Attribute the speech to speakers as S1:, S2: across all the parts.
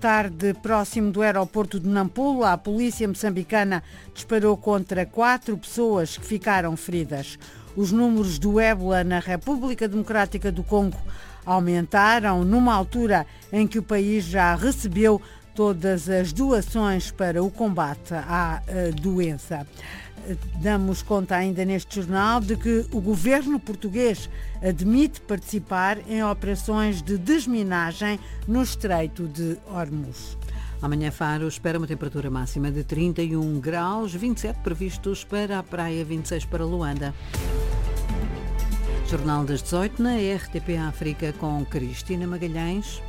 S1: tarde, próximo do aeroporto de Nampula, a polícia moçambicana disparou contra 4 pessoas que ficaram feridas. Os números do ébola na República Democrática do Congo aumentaram numa altura em que o país já recebeu todas as doações para o combate à doença. Damos conta ainda neste jornal de que o governo português admite participar em operações de desminagem no Estreito de Hormuz.
S2: Amanhã Faro espera uma temperatura máxima de 31 graus, 27 previstos para a praia, 26 para Luanda. Jornal das 18 na RTP África com Cristina Magalhães.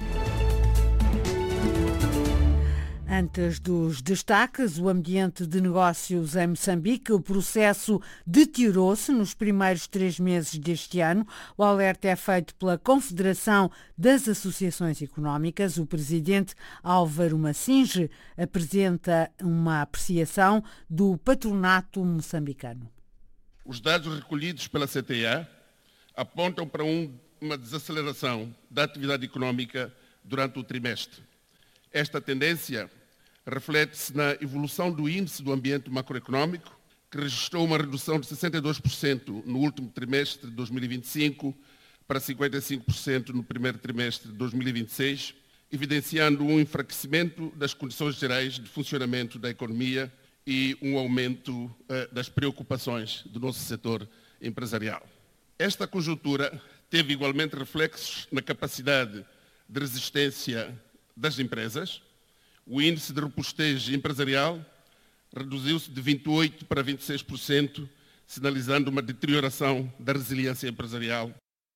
S1: Antes dos destaques, o ambiente de negócios em Moçambique, o processo deteriorou-se nos primeiros 3 meses deste ano. O alerta é feito pela Confederação das Associações Económicas. O presidente Álvaro Massinge apresenta uma apreciação do patronato moçambicano.
S3: Os dados recolhidos pela CTA apontam para uma desaceleração da atividade económica durante o trimestre. Esta tendência reflete-se na evolução do índice do ambiente macroeconómico, que registrou uma redução de 62% no último trimestre de 2025 para 55% no primeiro trimestre de 2026, evidenciando um enfraquecimento das condições gerais de funcionamento da economia e um aumento das preocupações do nosso setor empresarial. Esta conjuntura teve igualmente reflexos na capacidade de resistência das empresas. O índice de robustez empresarial reduziu-se de 28% para 26%, sinalizando uma deterioração da resiliência empresarial.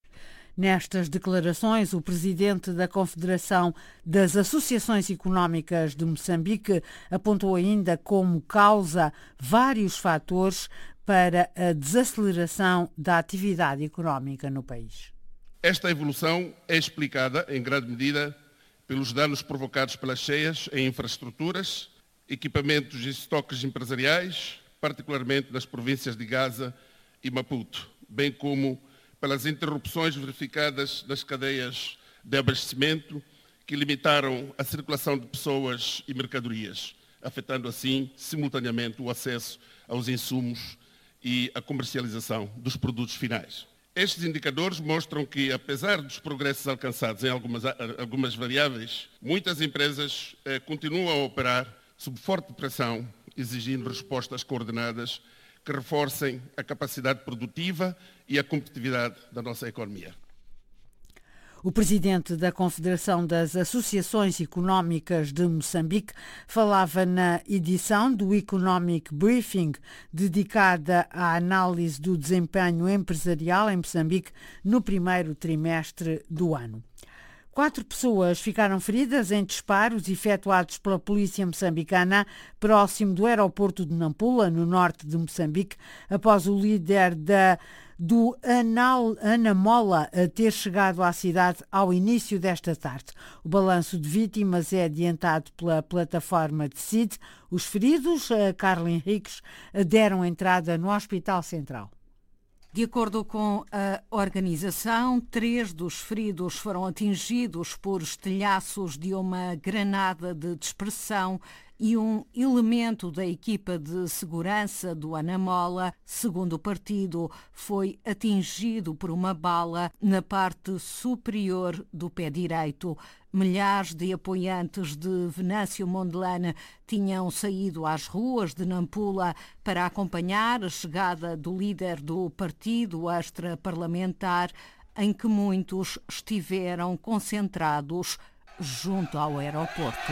S1: Nestas declarações, o presidente da Confederação das Associações Económicas de Moçambique apontou ainda como causa vários fatores para a desaceleração da atividade económica no país.
S3: Esta evolução é explicada, em grande medida, pelos danos provocados pelas cheias em infraestruturas, equipamentos e estoques empresariais, particularmente nas províncias de Gaza e Maputo, bem como pelas interrupções verificadas nas cadeias de abastecimento que limitaram a circulação de pessoas e mercadorias, afetando assim, simultaneamente, o acesso aos insumos e a comercialização dos produtos finais. Estes indicadores mostram que, apesar dos progressos alcançados em algumas variáveis, muitas empresas continuam a operar sob forte pressão, exigindo respostas coordenadas que reforcem a capacidade produtiva e a competitividade da nossa economia.
S1: O presidente da Confederação das Associações Económicas de Moçambique falava na edição do Economic Briefing, dedicada à análise do desempenho empresarial em Moçambique no primeiro trimestre do ano. 4 pessoas ficaram feridas em disparos efetuados pela polícia moçambicana próximo do aeroporto de Nampula, no norte de Moçambique, após o líder do Anamola ter chegado à cidade ao início desta tarde. O balanço de vítimas é adiantado pela plataforma de CID. Os feridos, Carla Henriques, deram entrada no Hospital Central.
S2: De acordo com a organização, 3 dos feridos foram atingidos por estilhaços de uma granada de dispersão e um elemento da equipa de segurança do Anamola, segundo o partido, foi atingido por uma bala na parte superior do pé direito. Milhares de apoiantes de Venâncio Mondlane tinham saído às ruas de Nampula para acompanhar a chegada do líder do partido extra-parlamentar, em que muitos estiveram concentrados junto ao aeroporto.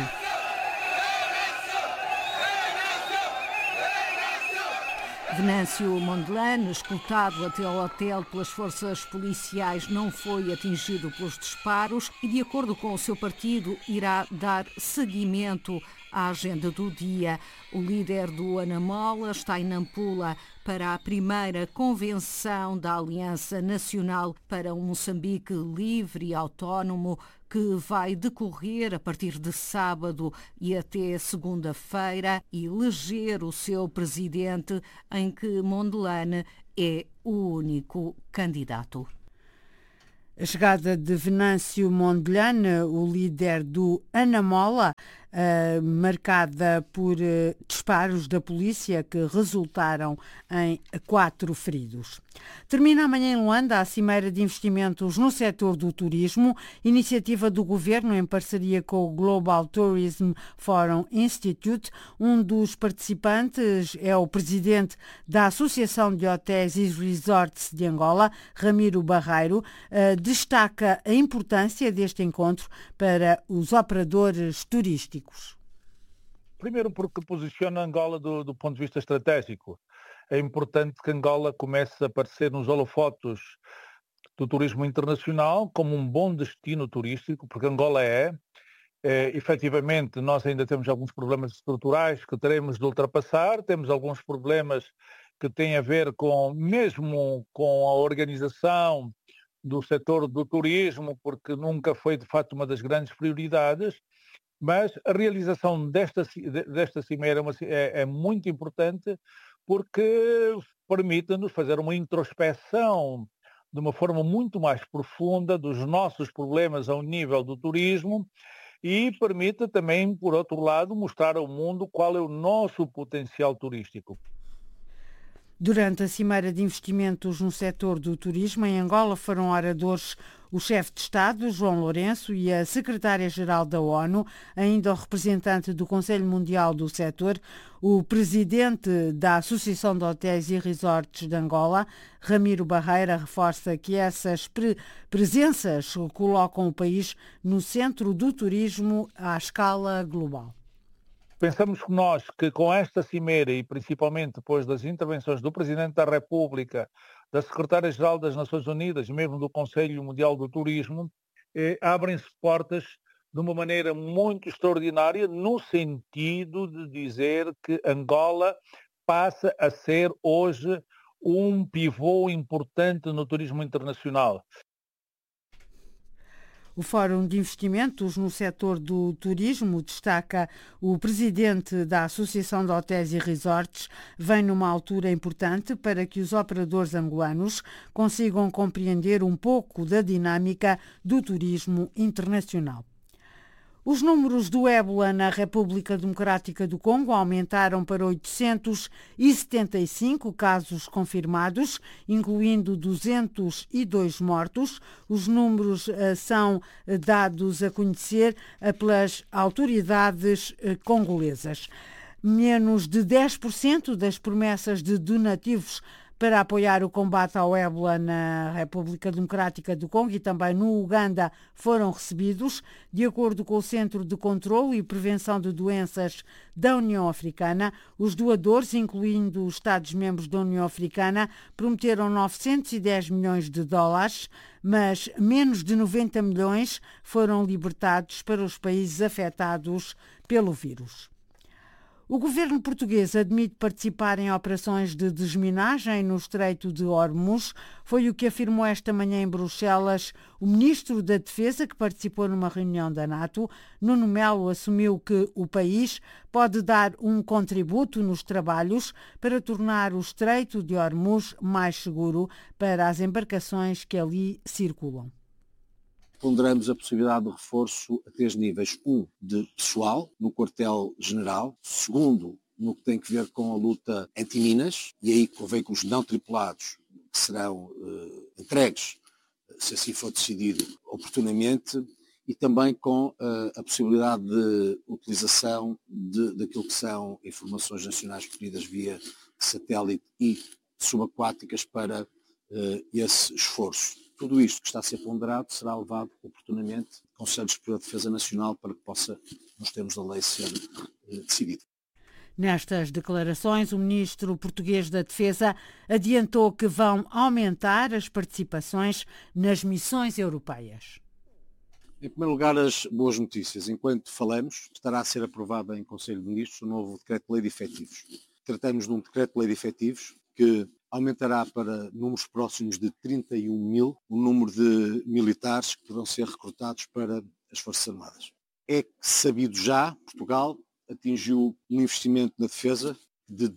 S2: Venâncio Mondlane, escoltado até ao hotel pelas forças policiais, não foi atingido pelos disparos e, de acordo com o seu partido, irá dar seguimento à agenda do dia. O líder do Anamola está em Nampula para a primeira convenção da Aliança Nacional para um Moçambique livre e autónomo, que vai decorrer a partir de sábado e até segunda-feira, e eleger o seu presidente, em que Mondlane é o único candidato.
S1: A chegada de Venâncio Mondlane, o líder do Anamola, marcada por disparos da polícia que resultaram em 4 feridos. Termina amanhã em Luanda a Cimeira de Investimentos no setor do turismo, iniciativa do governo em parceria com o Global Tourism Forum Institute. Um dos participantes é o presidente da Associação de Hotéis e Resorts de Angola, Ramiro Barreiro. Destaca a importância deste encontro para os operadores turísticos.
S4: Primeiro porque posiciona Angola do ponto de vista estratégico. É importante que Angola comece a aparecer nos holofotes do turismo internacional como um bom destino turístico, porque Angola efetivamente, nós ainda temos alguns problemas estruturais que teremos de ultrapassar, temos alguns problemas que têm a ver mesmo com a organização do setor do turismo, porque nunca foi de facto uma das grandes prioridades, mas a realização desta cimeira é muito importante porque permite-nos fazer uma introspeção de uma forma muito mais profunda dos nossos problemas ao nível do turismo e permite também, por outro lado, mostrar ao mundo qual é o nosso potencial turístico.
S1: Durante a Cimeira de Investimentos no setor do turismo, em Angola foram oradores o chefe de Estado, João Lourenço, e a secretária-geral da ONU, ainda o representante do Conselho Mundial do setor, o presidente da Associação de Hotéis e Resorts de Angola, Ramiro Barreira, reforça que essas presenças colocam o país no centro do turismo à escala global.
S4: Pensamos que com esta cimeira e principalmente depois das intervenções do Presidente da República, da Secretária-Geral das Nações Unidas, mesmo do Conselho Mundial do Turismo, abrem-se portas de uma maneira muito extraordinária no sentido de dizer que Angola passa a ser hoje um pivô importante no turismo internacional.
S1: O Fórum de Investimentos no setor do turismo, destaca o presidente da Associação de Hotéis e Resorts, vem numa altura importante para que os operadores angolanos consigam compreender um pouco da dinâmica do turismo internacional. Os números do ébola na República Democrática do Congo aumentaram para 875 casos confirmados, incluindo 202 mortos. Os números são dados a conhecer pelas autoridades congolesas. Menos de 10% das promessas de donativos para apoiar o combate ao ébola na República Democrática do Congo e também no Uganda foram recebidos, de acordo com o Centro de Controlo e Prevenção de Doenças da União Africana. Os doadores, incluindo os Estados-membros da União Africana, prometeram 910 milhões de dólares, mas menos de 90 milhões foram libertados para os países afetados pelo vírus. O governo português admite participar em operações de desminagem no Estreito de Hormuz. Foi o que afirmou esta manhã em Bruxelas o ministro da Defesa, que participou numa reunião da NATO. Nuno Melo assumiu que o país pode dar um contributo nos trabalhos para tornar o Estreito de Hormuz mais seguro para as embarcações que ali circulam.
S5: Ponderamos a possibilidade de reforço a 3 níveis. De pessoal, no quartel-general. Segundo, no que tem que ver com a luta anti-minas, e aí com veículos não tripulados que serão entregues, se assim for decidido, oportunamente, e também com a possibilidade de utilização daquilo que são informações nacionais recolhidas via satélite e subaquáticas para esse esforço. Tudo isto que está a ser ponderado será levado oportunamente ao Conselho Superior de Defesa Nacional para que possa, nos termos da lei, ser decidido.
S1: Nestas declarações, o ministro português da Defesa adiantou que vão aumentar as participações nas missões europeias.
S5: Em primeiro lugar, as boas notícias. Enquanto falamos, estará a ser aprovado em Conselho de Ministros o novo Decreto-Lei de Efetivos. Tratamos de um Decreto-Lei de Efetivos que aumentará para números próximos de 31 mil o número de militares que poderão ser recrutados para as Forças Armadas. É sabido já, Portugal atingiu um investimento na defesa de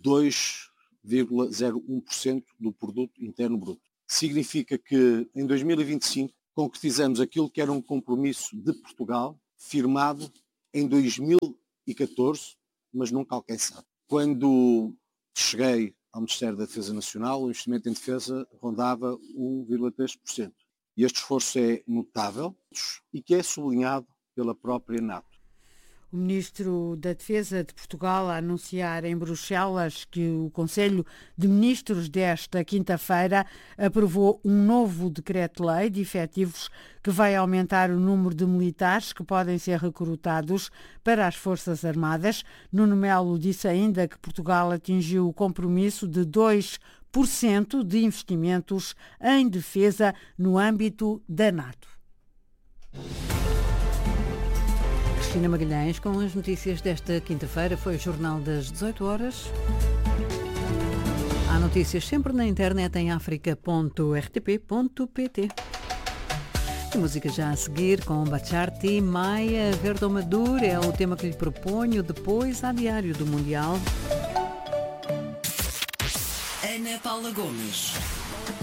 S5: 2,01% do produto interno bruto. Significa que em 2025 concretizamos aquilo que era um compromisso de Portugal firmado em 2014, mas nunca alcançado. Quando cheguei ao Ministério da Defesa Nacional, o investimento em defesa rondava 1,3%. E este esforço é notável e que é sublinhado pela própria NATO.
S1: O Ministro da Defesa de Portugal a anunciar em Bruxelas que o Conselho de Ministros desta quinta-feira aprovou um novo decreto-lei de efetivos que vai aumentar o número de militares que podem ser recrutados para as Forças Armadas. Nuno Melo disse ainda que Portugal atingiu o compromisso de 2% de investimentos em defesa no âmbito da NATO.
S2: Cristina Magalhães com as notícias desta quinta-feira. Foi o Jornal das 18 horas. Há notícias sempre na internet em africa.rtp.pt. A música já a seguir com Bacharti, Maia Verdomadur é o tema que lhe proponho depois a diário do Mundial.
S6: Ana Paula Gomes.